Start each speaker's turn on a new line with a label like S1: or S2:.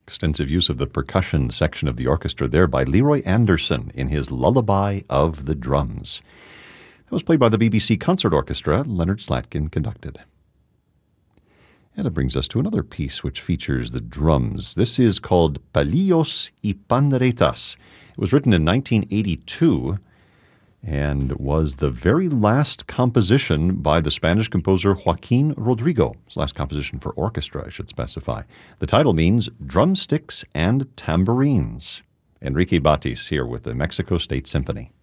S1: Extensive use of the percussion section of the orchestra there by Leroy Anderson in his Lullaby of the Drums. That was played by the BBC Concert Orchestra. Leonard Slatkin conducted. And it brings us to another piece which features the drums. This is called Palillos y Panderetas. It was written in 1982 and was the very last composition by the Spanish composer Joaquin Rodrigo. His last composition for orchestra, I should specify. The title means Drumsticks and Tambourines. Enrique Batis here with the Mexico State Symphony.